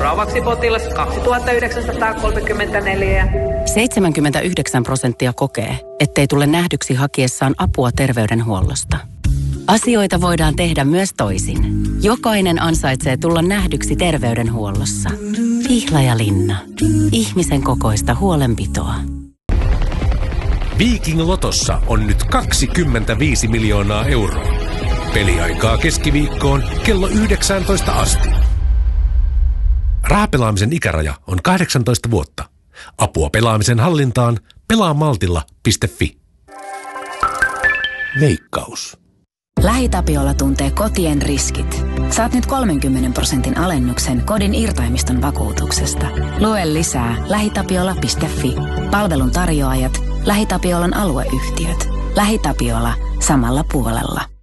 Seuraavaksi potilas 2934. 79% kokee, ettei tule nähdyksi hakiessaan apua terveydenhuollosta. Asioita voidaan tehdä myös toisin. Jokainen ansaitsee tulla nähdyksi terveydenhuollossa. Pihlajalinna. Ihmisen kokoista huolenpitoa. Viking Lotossa on nyt 25 miljoonaa euroa. Peliaikaa keskiviikkoon kello 19 asti. Rahapelaamisen ikäraja on 18 vuotta. Apua pelaamisen hallintaan pelaamaltilla.fi. Veikkaus. LähiTapiola tuntee kotien riskit. Saat nyt 30% alennuksen kodin irtaimiston vakuutuksesta. Lue lisää lähitapiola.fi. Palvelun tarjoajat, LähiTapiolan alueyhtiöt. LähiTapiola samalla puolella.